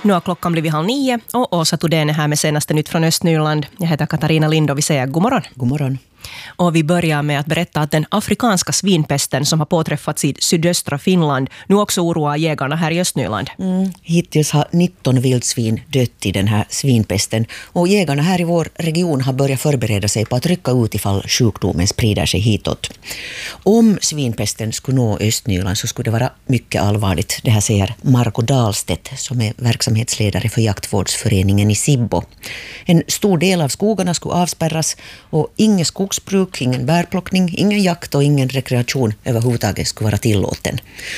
Nu har klockan blivit 8:30 och Åsa Todén är här med senaste nytt från Östnyland. Jag heter Katarina Lind och vi säger god morgon. God morgon. Och vi börjar med att berätta att den afrikanska svinpesten som har påträffats i sydöstra Finland nu också oroar jägarna här i Östnyland. Hittills har 19 vildsvin dött i den här svinpesten och jägarna här i vår region har börjat förbereda sig på att rycka ut ifall sjukdomen sprider sig hitåt. Om svinpesten skulle nå Östnyland så skulle det vara mycket allvarligt. Det här säger Marko Dahlstedt som är verksamhetsledare för jaktvårdsföreningen i Sibbo. En stor del av skogarna skulle avspärras och ingen skogsbruk, ingen bärplockning, ingen jakt och ingen rekreation överhuvudtaget skulle vara tillåten.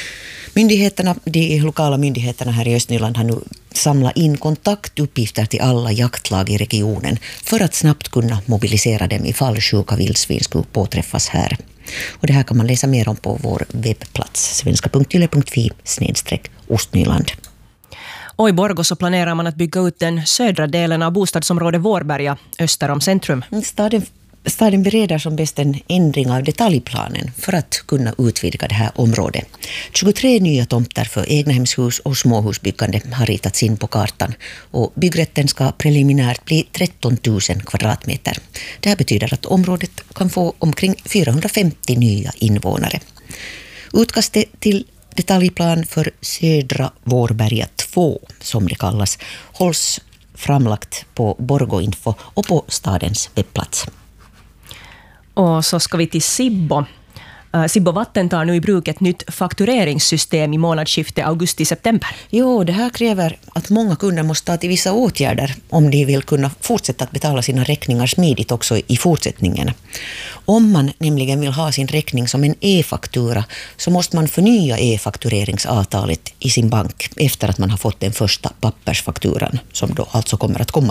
De lokala myndigheterna här i Östnyland har nu samlat in kontaktuppgifter till alla jaktlag i regionen för att snabbt kunna mobilisera dem ifall sjuka vildsvin skulle påträffas här. Och det här kan man läsa mer om på vår webbplats svenska.yle.fi/Ostnyland. Och i Borgå så planerar man att bygga ut den södra delen av bostadsområdet Vårberga öster om centrum. Staden bereder som bäst en ändring av detaljplanen för att kunna utvidga det här området. 23 nya tomter för egnahemshus och småhusbyggande har ritats in på kartan och byggrätten ska preliminärt bli 13 000 kvadratmeter. Det här betyder att området kan få omkring 450 nya invånare. Utkastet till detaljplan för södra Vårberga 2, som det kallas, hålls framlagt på Borgå-info och på stadens webbplats. Och så ska vi till Sibbo. Sibbo Vatten tar nu i bruk ett nytt faktureringssystem i månadsskiftet augusti-september. Jo, det här kräver att många kunder måste ta till vissa åtgärder om de vill kunna fortsätta att betala sina räkningar smidigt också i fortsättningen. Om man nämligen vill ha sin räkning som en e-faktura så måste man förnya e-faktureringsavtalet i sin bank efter att man har fått den första pappersfakturan som då alltså kommer att komma